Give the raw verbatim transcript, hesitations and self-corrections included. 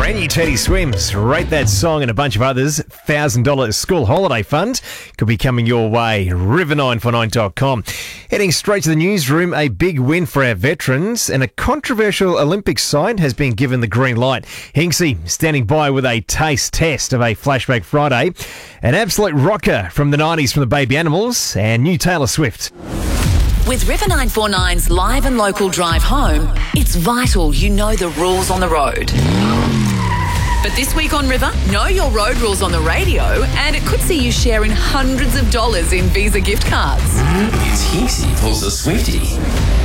Brand new Teddy Swims, Rate That Song and a bunch of others. one thousand dollars school holiday fund could be coming your way. river nine four nine dot com. Heading straight to the newsroom, a big win for our veterans and a controversial Olympic side has been given the green light. Hinksey standing by with a taste test of a Flashback Friday. An absolute rocker from the nineties from the Baby Animals and new Taylor Swift. With River nine four nine's live and local drive home, it's vital you know the rules on the road. But this week on River, know your road rules on the radio, and it could see you sharing hundreds of dollars in Visa gift cards. It's Hinksey pulls a Swiftie.